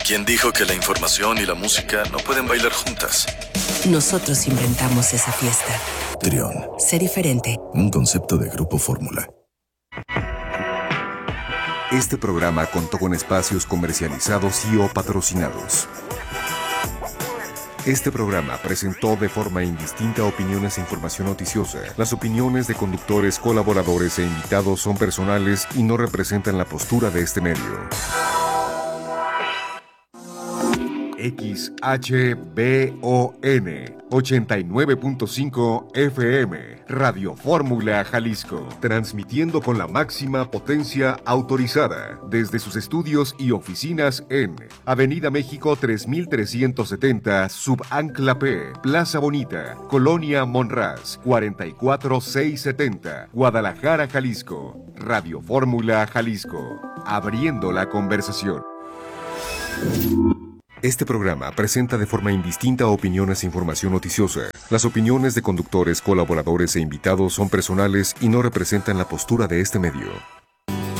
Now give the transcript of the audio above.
¿Quién dijo que la información y la música no pueden bailar juntas? Nosotros inventamos esa fiesta. Trión. Sé diferente. Un concepto de Grupo Fórmula. Este programa contó con espacios comercializados y o patrocinados. Este programa presentó de forma indistinta opiniones e información noticiosa. Las opiniones de conductores, colaboradores e invitados son personales y no representan la postura de este medio. XHBON 89.5 FM Radio Fórmula Jalisco, transmitiendo con la máxima potencia autorizada desde sus estudios y oficinas en Avenida México 3370, Subancla P, Plaza Bonita, Colonia Monraz, 44670, Guadalajara, Jalisco. Radio Fórmula Jalisco, abriendo la conversación. Este programa presenta de forma indistinta opiniones e información noticiosa. Las opiniones de conductores, colaboradores e invitados son personales y no representan la postura de este medio.